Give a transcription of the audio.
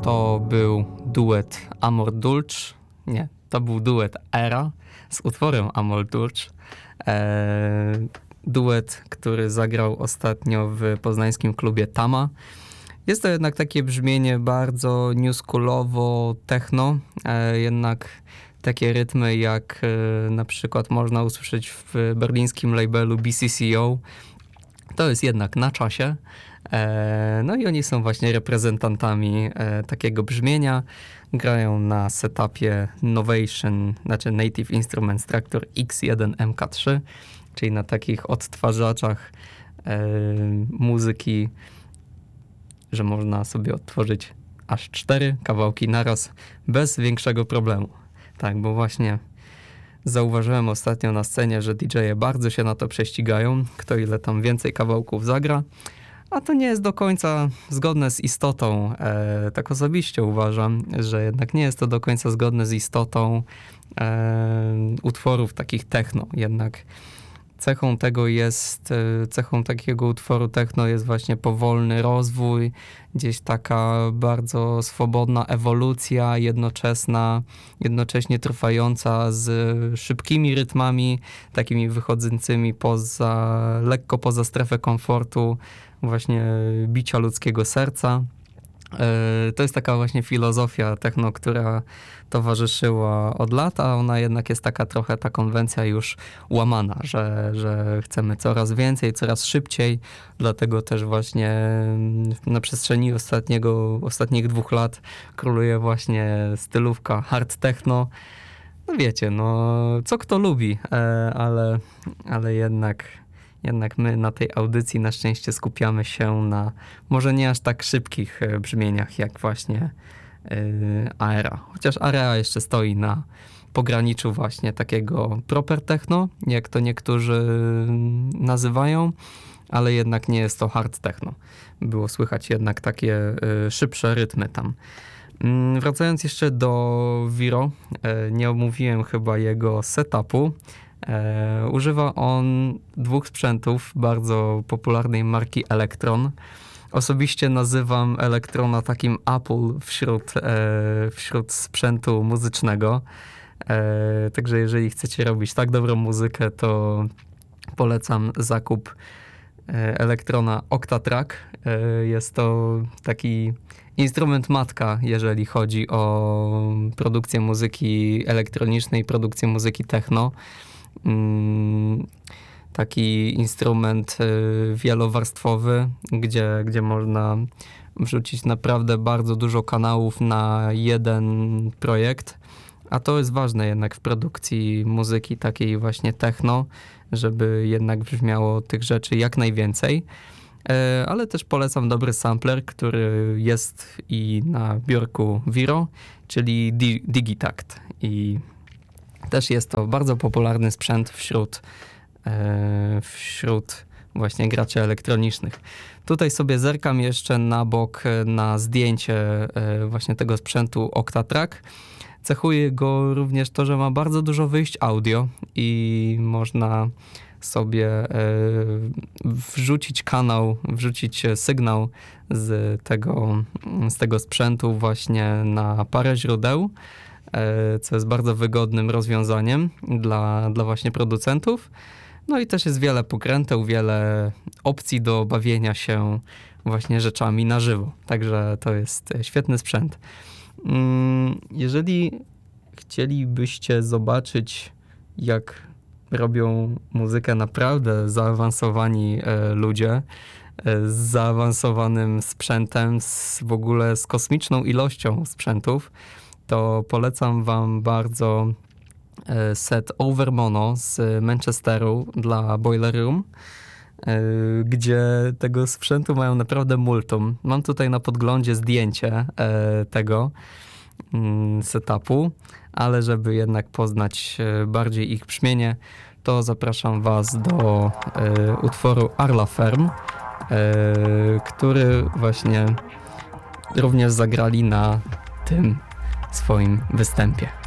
to był duet Amor Dulce. Nie, to był duet Era z utworem Amor Dulce. Duet, który zagrał ostatnio w poznańskim klubie Tama. Jest to jednak takie brzmienie bardzo newschoolowo techno, jednak takie rytmy jak na przykład można usłyszeć w berlińskim labelu BCCO. To jest jednak na czasie. No i oni są właśnie reprezentantami takiego brzmienia. Grają na setupie Novation, znaczy Native Instruments Tractor X1 MK3, czyli na takich odtwarzaczach muzyki, że można sobie odtworzyć aż 4 kawałki naraz bez większego problemu. Tak, bo właśnie zauważyłem ostatnio na scenie, że DJ-e bardzo się na to prześcigają, kto ile tam więcej kawałków zagra, a to nie jest do końca zgodne z istotą. Tak osobiście uważam, że jednak nie jest to do końca zgodne z istotą utworów takich techno. Jednak cechą takiego utworu techno jest właśnie powolny rozwój, gdzieś taka bardzo swobodna ewolucja, jednocześnie trwająca z szybkimi rytmami, takimi wychodzącymi lekko poza strefę komfortu, właśnie bicia ludzkiego serca. To jest taka właśnie filozofia techno, która towarzyszyła od lat, a ona jednak jest taka trochę ta konwencja już łamana, że chcemy coraz więcej, coraz szybciej, dlatego też właśnie na przestrzeni ostatnich 2 lat króluje właśnie stylówka hard techno. No wiecie, no co kto lubi, ale jednak my na tej audycji na szczęście skupiamy się na może nie aż tak szybkich brzmieniach jak właśnie Aera. Chociaż Aera jeszcze stoi na pograniczu właśnie takiego proper techno, jak to niektórzy nazywają, ale jednak nie jest to hard techno. Było słychać jednak takie szybsze rytmy tam. Wracając jeszcze do Viro, nie omówiłem chyba jego setupu. Używa on 2 sprzętów bardzo popularnej marki Elektron. Osobiście nazywam Elektrona takim Apple wśród sprzętu muzycznego. Także jeżeli chcecie robić tak dobrą muzykę, to polecam zakup Elektrona Octatrack. Jest to taki instrument matka, jeżeli chodzi o produkcję muzyki elektronicznej, produkcję muzyki techno. Taki instrument wielowarstwowy, gdzie można wrzucić naprawdę bardzo dużo kanałów na jeden projekt, a to jest ważne jednak w produkcji muzyki takiej właśnie techno, żeby jednak brzmiało tych rzeczy jak najwięcej. Ale też polecam dobry sampler, który jest i na biurku Viro, czyli Digitact. I też jest to bardzo popularny sprzęt wśród właśnie graczy elektronicznych. Tutaj sobie zerkam jeszcze na bok na zdjęcie właśnie tego sprzętu Octatrack. Cechuje go również to, że ma bardzo dużo wyjść audio i można sobie wrzucić sygnał z tego sprzętu właśnie na parę źródeł, co jest bardzo wygodnym rozwiązaniem dla właśnie producentów. No i też jest wiele pokręteł, wiele opcji do bawienia się właśnie rzeczami na żywo. Także to jest świetny sprzęt. Jeżeli chcielibyście zobaczyć, jak robią muzykę naprawdę zaawansowani ludzie, z zaawansowanym sprzętem, w ogóle z kosmiczną ilością sprzętów, to polecam wam bardzo set Over Mono z Manchesteru dla Boiler Room, gdzie tego sprzętu mają naprawdę multum. Mam tutaj na podglądzie zdjęcie tego setupu, ale żeby jednak poznać bardziej ich brzmienie, to zapraszam was do utworu Arla Ferm, który właśnie również zagrali na tym swoim występie.